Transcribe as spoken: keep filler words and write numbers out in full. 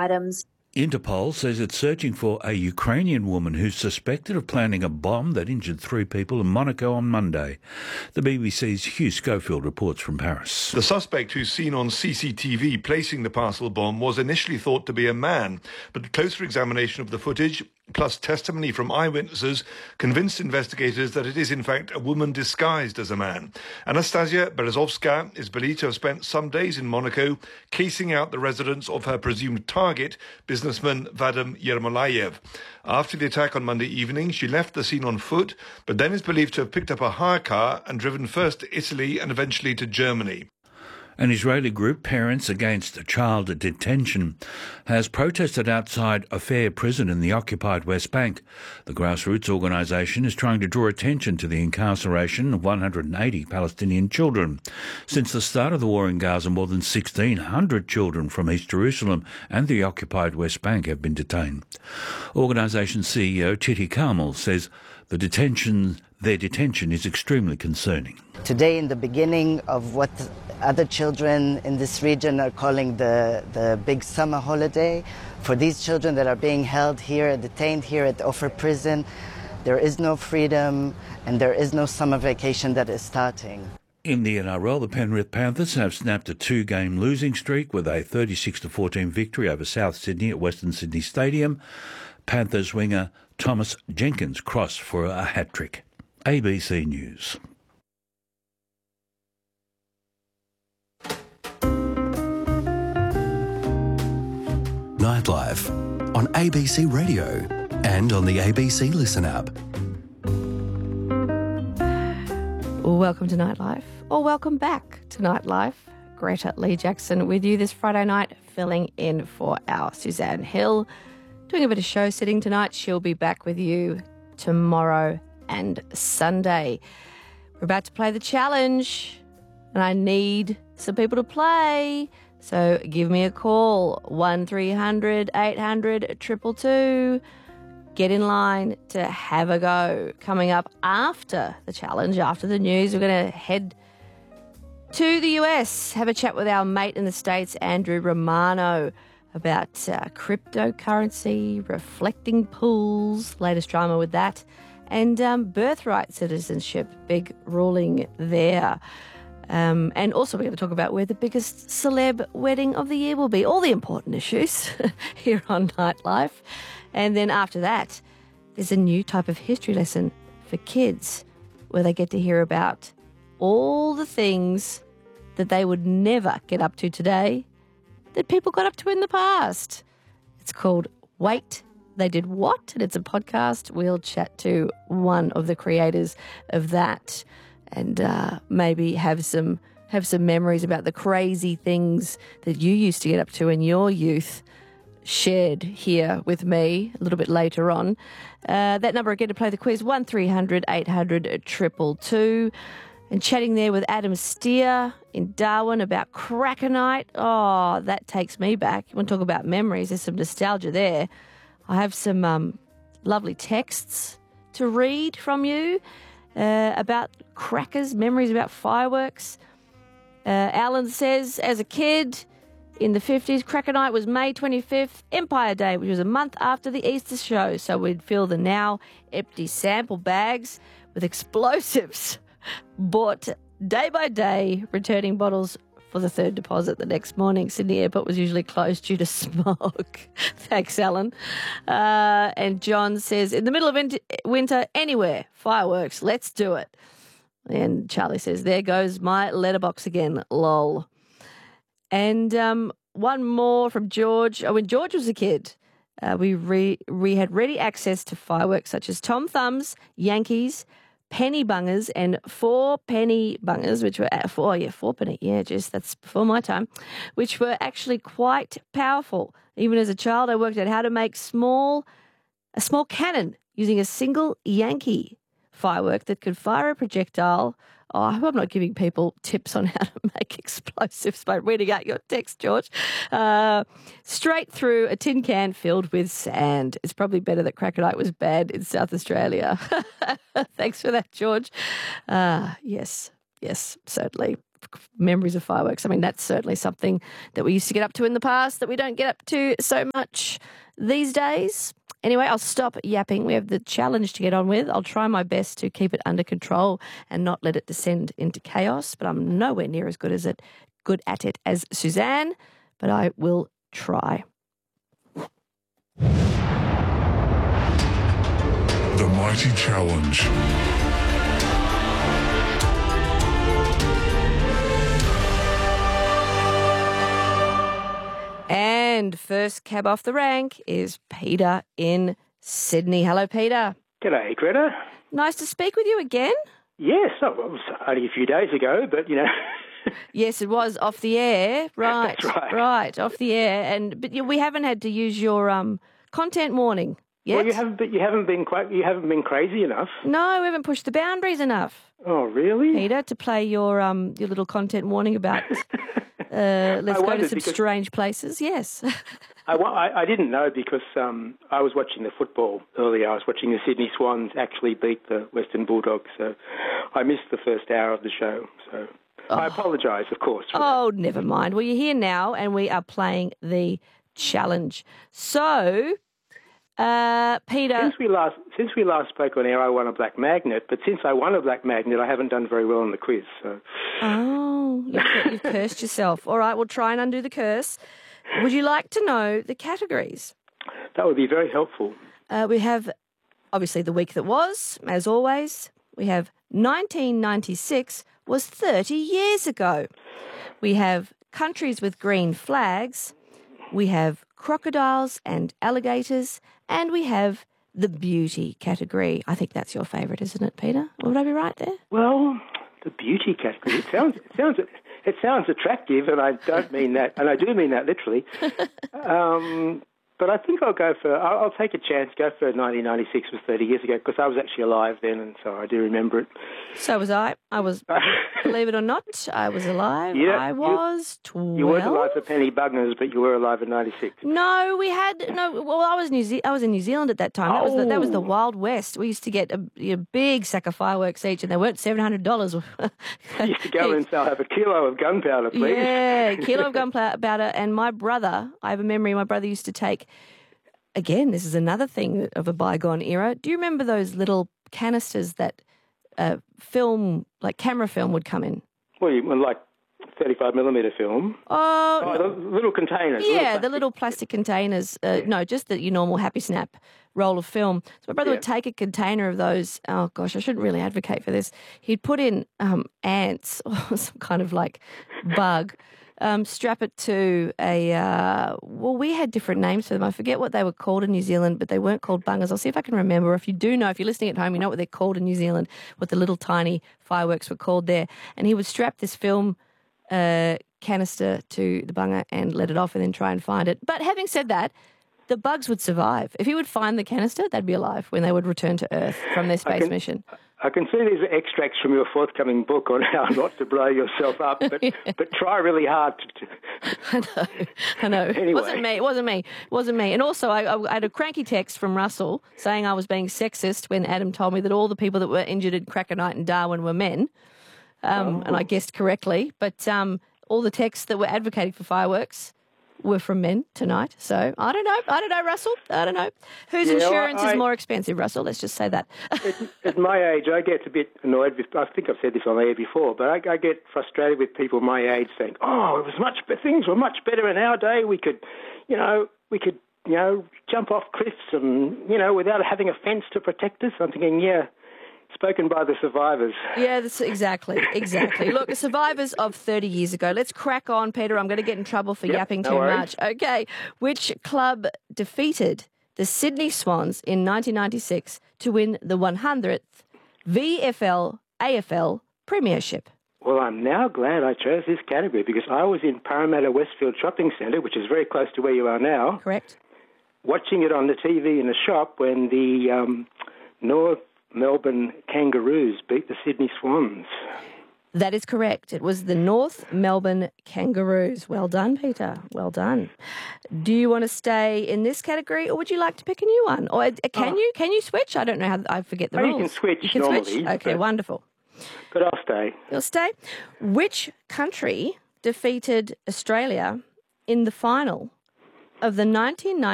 items. Interpol says it's searching for a Ukrainian woman who's suspected of planning a bomb that injured three people in Monaco on Monday. The B B C's Hugh Schofield reports from Paris. The suspect, who's seen on C C T V placing the parcel bomb, was initially thought to be a man, but closer examination of the footage, plus testimony from eyewitnesses, convinced investigators that it is in fact a woman disguised as a man. Anastasia Berezovska is believed to have spent some days in Monaco casing out the residence of her presumed target, businessman Vadim Yermolayev. After the attack on Monday evening, she left the scene on foot, but then is believed to have picked up a hire car and driven first to Italy and eventually to Germany. An Israeli group, Parents Against Child Detention, has protested outside a fair prison in the occupied West Bank. The grassroots organisation is trying to draw attention to the incarceration of one hundred eighty Palestinian children. Since the start of the war in Gaza, more than sixteen hundred children from East Jerusalem and the occupied West Bank have been detained. Organisation C E O Titi Carmel says the detention, their detention is extremely concerning. Today, in the beginning of what other children in this region are calling the, the big summer holiday, for these children that are being held here, detained here at Ofer prison, there is no freedom and there is no summer vacation that is starting. In the N R L, the Penrith Panthers have snapped a two-game losing streak with a thirty-six to fourteen victory over South Sydney at Western Sydney Stadium. Panthers winger Thomas Jenkins crossed for a hat-trick. A B C News. Nightlife on A B C Radio and on the A B C Listen app. Welcome to Nightlife, or welcome back to Nightlife. Greta Lee Jackson with you this Friday night, filling in for our Suzanne Hill. Doing a bit of show sitting tonight. She'll be back with you tomorrow and Sunday. We're about to play the challenge, and I need some people to play. So give me a call, one three hundred eight hundred two two two. Get in line to have a go. Coming up after the challenge, after the news, we're going to head to the U S, have a chat with our mate in the States, Andrew Romano, about uh, cryptocurrency, reflecting pools, latest drama with that, and um, birthright citizenship, big ruling there. Um, and also we're going to talk about where the biggest celeb wedding of the year will be. All the important issues here on Nightlife. And then after that, there's a new type of history lesson for kids where they get to hear about all the things that they would never get up to today that people got up to in the past. It's called Wait, They Did What? And it's a podcast. We'll chat to one of the creators of that and uh, maybe have some have some memories about the crazy things that you used to get up to in your youth shared here with me a little bit later on. Uh, that number again to play the quiz, one three hundred eight hundred two two two. And chatting there with Adam Steer in Darwin about Cracker Night. Oh, that takes me back. You want to talk about memories? There's some nostalgia there. I have some um, lovely texts to read from you uh, about crackers, memories about fireworks. Uh, Alan says, as a kid in the fifties, Cracker Night was May twenty-fifth, Empire Day, which was a month after the Easter show. So we'd fill the now empty sample bags with explosives. Bought day by day, returning bottles for the third deposit the next morning. Sydney Airport was usually closed due to smoke. Thanks, Alan. Uh, and John says, in the middle of winter, anywhere, fireworks, let's do it. And Charlie says, there goes my letterbox again, lol. And um, one more from George. Oh, when George was a kid, uh, we, re- we had ready access to fireworks such as Tom Thumbs, Yankees, penny bungers and four penny bungers, which were at four, yeah, four penny, yeah, just that's before my time, which were actually quite powerful. Even as a child, I worked out how to make small, a small cannon using a single Yankee firework that could fire a projectile. Oh, I hope I'm not giving people tips on how to make explosives by reading out your text, George. Uh, straight through a tin can filled with sand. It's probably better that Cracker Night was banned in South Australia. Thanks for that, George. Uh, yes, yes, certainly. memories of fireworks. I mean, that's certainly something that we used to get up to in the past that we don't get up to so much these days. Anyway, I'll stop yapping. We have the challenge to get on with. I'll try my best to keep it under control and not let it descend into chaos, but I'm nowhere near as good as it, good at it as Suzanne, but I will try. The Mighty Challenge. And first cab off the rank is Peter in Sydney. Hello, Peter. G'day, Greta. Nice to speak with you again. Yes, oh, well, it was only a few days ago, but, you know. Yes, it was off the air. Right, That's right. Right, off the air. And But you, we haven't had to use your um, content warning yet. Well, you haven't, been, you haven't been quite, you haven't been crazy enough. No, we haven't pushed the boundaries enough. Oh, really? Peter, to play your um your little content warning about uh, let's I go to some because- strange places. Yes. I, wa- I, I didn't know because um, I was watching the football earlier. I was watching the Sydney Swans actually beat the Western Bulldogs, so I missed the first hour of the show. So Oh. I apologise, of course. For Oh, never mind. Well, you're here now, and we are playing the challenge. So, uh, Peter. that. Since we last since we last spoke on air, I won a black magnet. But since I won a black magnet, I haven't done very well on the quiz. So. Oh, you've, you've cursed yourself. All right, we'll try and undo the curse. Would you like to know the categories? That would be very helpful. Uh, we have, obviously, the week that was, as always. We have nineteen ninety-six was thirty years ago. We have countries with green flags. We have crocodiles and alligators. And we have the beauty category. I think that's your favourite, isn't it, Peter? Would I be right there? Well, the beauty category. It sounds it sounds it sounds attractive, and I don't mean that, and I do mean that literally. Um, but I think I'll go for. I'll, I'll take a chance. Go for nineteen ninety-six was thirty years ago because I was actually alive then, and so I do remember it. So was I. I was, believe it or not, I was alive. Yeah, I you- was twelve. You weren't alive for Penny Bugners, but you were alive in ninety-six. No, we had no. Well, I was New Ze- I was in New Zealand at that time. That was the, that was the Oh. Wild West. We used to get a, a big sack of fireworks each, and they weren't seven hundred dollars. You used to go and say, "I'll have a kilo of gunpowder, please." Yeah, kilo of gunpowder. And my brother, I have a memory. My brother used to take. Again, this is another thing of a bygone era. Do you remember those little canisters that uh, film, like camera film, would come in? Well, you well, like thirty-five millimeter film. Oh, Oh, the little containers. yeah, little the plastic- little plastic containers. Uh, No, just the your normal Happy Snap roll of film. So my brother would Yeah. take a container of those. Oh gosh, I shouldn't really advocate for this. He'd put in um, ants or some kind of like bug. Um, strap it to a, uh, well, we had different names for them. I forget what they were called in New Zealand, but they weren't called bungers. I'll see if I can remember. If you do know, if you're listening at home, you know what they're called in New Zealand, what the little tiny fireworks were called there. And he would strap this film uh, canister to the bunger and let it off and then try and find it. But having said that, the bugs would survive. If he would find the canister, they'd be alive when they would return to Earth from their space can- mission. I can see these are extracts from your forthcoming book on how not to blow yourself up, but but try really hard to. to I know, I know. It Anyway. wasn't me. It wasn't me. It wasn't me. And also, I, I had a cranky text from Russell saying I was being sexist when Adam told me that all the people that were injured at Cracker Night in Darwin were men. Um, And I guessed correctly. But um, all the texts that were advocating for fireworks were from men tonight. So I don't know. I don't know, Russell. I don't know. Whose Yeah, well, insurance I- is more expensive, Russell? Let's just say that. at, at my age, I get a bit annoyed with. I think I've said this on the air before, but I, I get frustrated with people my age saying, "Oh, it was much. be- Things were much better in our day. We could, you know, we could, you know, jump off cliffs and, you know, without having a fence to protect us." I'm thinking, yeah. Spoken by the survivors. Yeah, that's exactly, exactly. Look, the survivors of thirty years ago. Let's crack on, Peter. I'm going to get in trouble for Yep, yapping no too worries. much. Okay. Which club defeated the Sydney Swans in nineteen ninety-six to win the one hundredth V F L A F L Premiership? Well, I'm now glad I chose this category because I was in Parramatta Westfield Shopping Centre, which is very close to where you are now, Correct? watching it on the T V in the shop when the um, North Melbourne Kangaroos beat the Sydney Swans. That is correct. It was the North Melbourne Kangaroos. Well done, Peter. Well done. Do you want to stay in this category, or would you like to pick a new one? Or uh, can Oh. you can you switch? I don't know how. I forget the Oh, you rules. can switch You can normally, switch. Okay, but- wonderful. But I'll stay. You'll stay. Which country defeated Australia in the final of the nineteen ninety